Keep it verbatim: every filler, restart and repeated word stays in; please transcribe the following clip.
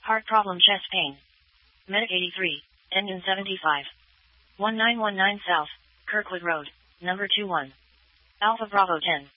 Heart problem, chest pain. Medic eighty-three, engine seventy-five. one nine one nine South, Kirkwood Road, number two one. Alpha Bravo ten.